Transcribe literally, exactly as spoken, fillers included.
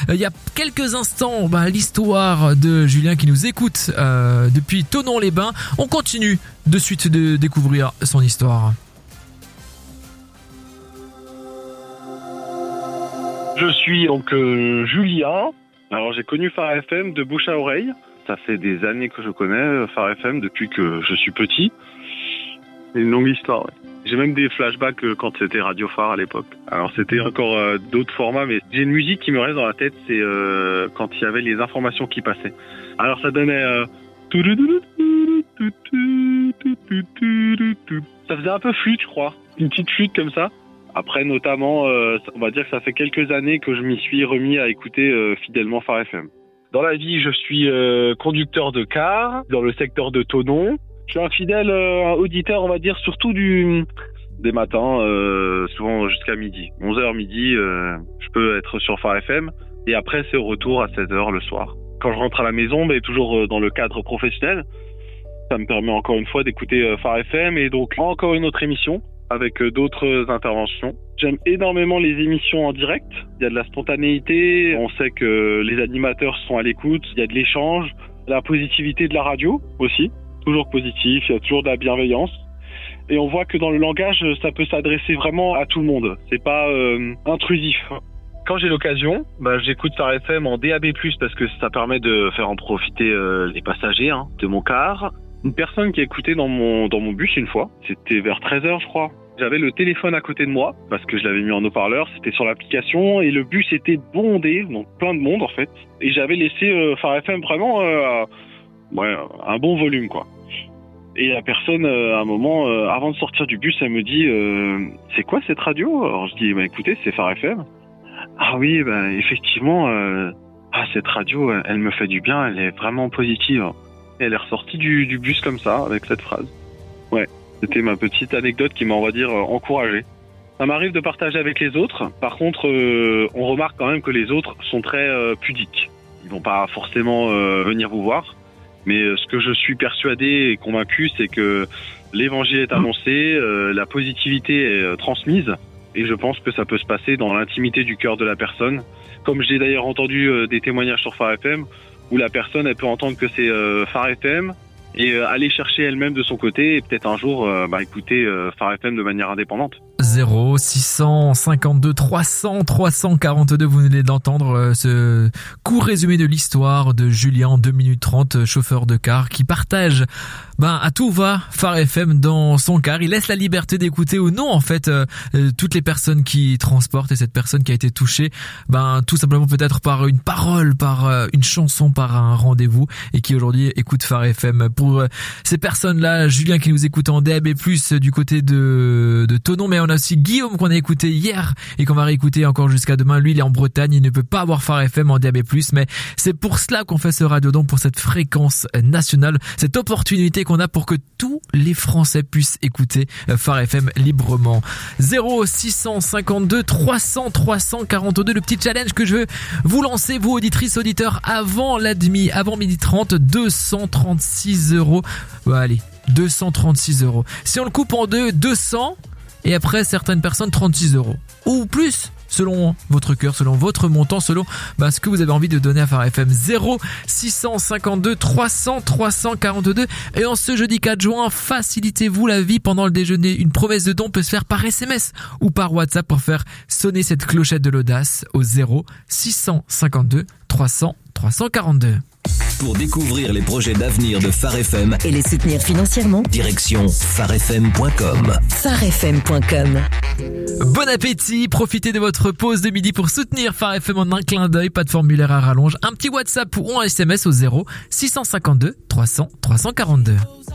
Euh, il y a quelques instants, bah, l'histoire de Julien qui nous écoute euh, depuis Thonon-les-Bains. On continue de suite de découvrir son histoire. Je suis donc euh, Julien. Alors j'ai connu Phare F M de bouche à oreille. Ça fait des années que je connais Phare F M depuis que je suis petit. C'est une longue histoire. Ouais. J'ai même des flashbacks quand c'était Radio Phare à l'époque. Alors c'était encore euh, d'autres formats, mais j'ai une musique qui me reste dans la tête, c'est euh, quand il y avait les informations qui passaient. Alors ça donnait... Euh... Ça faisait un peu flûte, je crois. Une petite flûte comme ça. Après, notamment, euh, on va dire que ça fait quelques années que je m'y suis remis à écouter euh, fidèlement Phare F M. Dans la vie, je suis euh, conducteur de car dans le secteur de Thonon. Je suis un fidèle euh, auditeur, on va dire, surtout du des matins, euh, souvent jusqu'à midi. onze heures midi, euh, je peux être sur Phare F M. Et après, c'est au retour à seize heures le soir. Quand je rentre à la maison, mais toujours dans le cadre professionnel, ça me permet encore une fois d'écouter Phare F M et donc encore une autre émission avec d'autres interventions. J'aime énormément les émissions en direct. Il y a de la spontanéité, on sait que les animateurs sont à l'écoute, il y a de l'échange, la positivité de la radio aussi, toujours positif, il y a toujours de la bienveillance. Et on voit que dans le langage, ça peut s'adresser vraiment à tout le monde. C'est pas euh, intrusif. Quand j'ai l'occasion, bah, j'écoute Phare F M en D A B plus, parce que ça permet de faire en profiter euh, les passagers hein, de mon car. Une personne qui a écouté dans mon, dans mon bus une fois, c'était vers treize heures je crois. J'avais le téléphone à côté de moi, parce que je l'avais mis en haut-parleur, c'était sur l'application, et le bus était bondé, donc plein de monde en fait. Et j'avais laissé euh, Phare F M vraiment euh, ouais, un bon volume quoi. Et la personne, euh, à un moment, euh, avant de sortir du bus, elle me dit euh, « C'est quoi cette radio ?» Alors je dis bah, « Écoutez, c'est Phare F M. » Ah oui, bah, effectivement, euh, ah, cette radio, elle, elle me fait du bien, elle est vraiment positive. Et elle est ressortie du, du bus comme ça, avec cette phrase. Ouais, c'était ma petite anecdote qui m'a, on va dire, euh, encouragé. Ça m'arrive de partager avec les autres. Par contre, euh, on remarque quand même que les autres sont très euh, pudiques. Ils vont pas forcément euh, venir vous voir. Mais euh, ce que je suis persuadé et convaincu, c'est que l'évangile est annoncé, euh, la positivité est euh, transmise. Et je pense que ça peut se passer dans l'intimité du cœur de la personne. Comme j'ai d'ailleurs entendu euh, des témoignages sur Phare F M, où la personne, elle peut entendre que c'est euh, Phare F M et euh, aller chercher elle-même de son côté et peut-être un jour euh, bah, écouter euh, Phare F M de manière indépendante. zéro six cinquante-deux trois cents trois cent quarante-deux, vous venez d'entendre euh, ce court résumé de l'histoire de Julien, deux minutes trente, chauffeur de car, qui partage ben à tout va Phare F M dans son car. Il laisse la liberté d'écouter ou non en fait euh, euh, toutes les personnes qui transportent, et cette personne qui a été touchée ben tout simplement peut-être par une parole, par euh, une chanson, par un rendez-vous, et qui aujourd'hui écoute Phare F M. Pour euh, ces personnes-là, Julien qui nous écoute en D A B plus, du côté de, de Thonon, mais on a aussi Guillaume qu'on a écouté hier et qu'on va réécouter encore jusqu'à demain. Lui, il est en Bretagne, il ne peut pas avoir Phare F M en D A B plus, mais c'est pour cela qu'on fait ce radiodon, pour cette fréquence nationale, cette opportunité qu'on a pour que tous les Français puissent écouter Phare F M librement. zéro six cinquante-deux trois cents trois cent quarante-deux, le petit challenge que je veux vous lancer, vous auditrices, auditeurs, avant la demi, avant midi trente, deux cent trente-six euros. Bah, allez, deux cent trente-six euros. Si on le coupe en deux, deux cents, et après certaines personnes trente-six euros. Ou plus, selon votre cœur, selon votre montant, selon bah, ce que vous avez envie de donner à Phare F M. zéro six cinquante-deux trois cents trois cent quarante-deux. Et en ce jeudi quatre juin, facilitez-vous la vie pendant le déjeuner. Une promesse de don peut se faire par S M S ou par WhatsApp pour faire sonner cette clochette de l'audace au zéro six cinquante-deux trois cents trois cent quarante-deux. Pour découvrir les projets d'avenir de Phare F M et les soutenir financièrement, direction phare f m point com. phare f m point com. Bon appétit, profitez de votre pause de midi pour soutenir Phare F M en un clin d'œil, pas de formulaire à rallonge, un petit WhatsApp ou un S M S au zéro six cinquante-deux trois cents trois cent quarante-deux.